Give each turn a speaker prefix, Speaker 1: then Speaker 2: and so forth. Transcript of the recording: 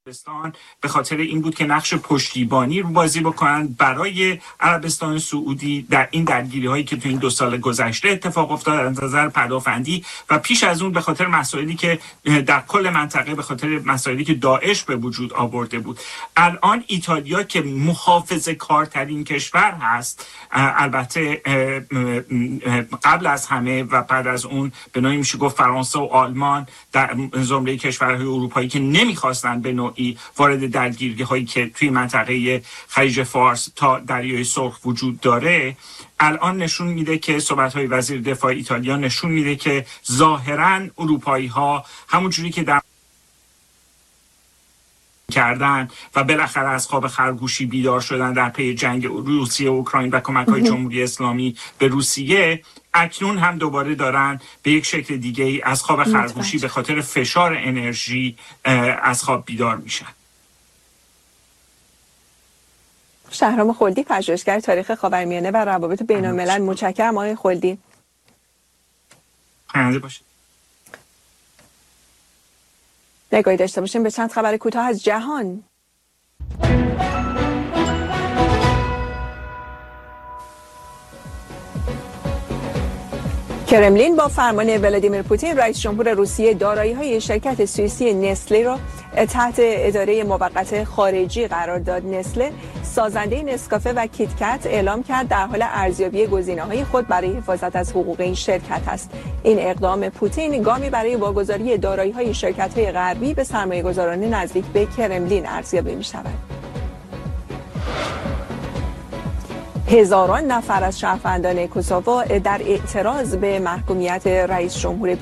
Speaker 1: به خاطر این بود که نقش پشتیبانی رو بازی بکنن برای عربستان سعودی در این درگیری هایی که تو این 2 سال گذشته اتفاق افتاد از نظر پدافندی و پیش از اون به خاطر مسائلی که در کل منطقه به خاطر مسائلی که داعش به وجود آورده بود. الان ایتالیا که محافظه کارترین کشور هست، البته قبل از همه و بعد از اون به نوعی میشه گفت فرانسه و آلمان در زمره کشورهای اروپایی که نمیخواستن به نوعی وارد درگیری هایی که توی منطقه خلیج فارس تا دریای سرخ وجود داره، الان نشون میده که صحبت‌های وزیر دفاع ایتالیا نشون میده که ظاهراً اروپایی‌ها همونجوری که در کردن و بالاخره از خواب خرگوشی بیدار شدن در پی جنگ روسیه و اوکراین و کمک‌های جمهوری اسلامی به روسیه، اکنون هم دوباره دارن به یک شکل دیگه ای از خواب خرگوشی به خاطر فشار انرژی از خواب بیدار میشن.
Speaker 2: شهرام خلدی، پژوهشگر تاریخ خاورمیانه و روابط بین‌الملل، متشکرم آقای خلدی.
Speaker 1: پرنده باشید.
Speaker 2: نگاهی داشته باشیم به چند خبر کوتاه از جهان. کرملین با فرمان ولادیمیر پوتین رئیس جمهور روسیه دارایی‌های شرکت سوئیسی نسله را تحت اداره موقت خارجی قرار داد. نسله سازنده نسکافه و کیتکت اعلام کرد در حال ارزیابی گزینه‌های خود برای حفاظت از حقوق این شرکت است. این اقدام پوتین گامی برای واگذاری دارایی‌های شرکت‌های غربی به سرمایه‌گذاران نزدیک به کرملین ارزیابی می‌شود. هزاران نفر از شهروندان کوسوو در اعتراض به محکومیت رئیس جمهور